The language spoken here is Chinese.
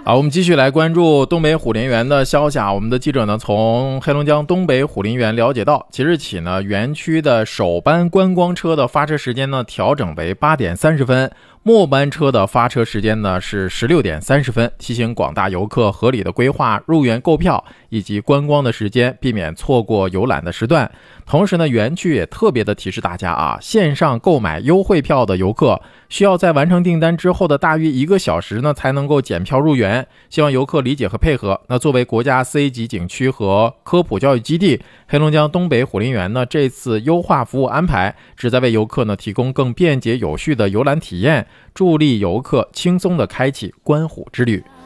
好，我们继续来关注东北虎林园的消息啊。我们的记者呢，从黑龙江东北虎林园了解到，即日起呢，园区的首班观光车的发车时间呢，调整为8点30分，末班车的发车时间呢是16点30分，提醒广大游客合理的规划入园购票以及观光的时间，避免错过游览的时段。同时呢，园区也特别的提示大家啊，线上购买优惠票的游客需要在完成订单之后的大约1个小时呢，才能够检票入园。希望游客理解和配合。那作为国家 C 级景区和科普教育基地，黑龙江东北虎林园呢，这次优化服务安排，旨在为游客呢提供更便捷有序的游览体验，助力游客轻松的开启观虎之旅。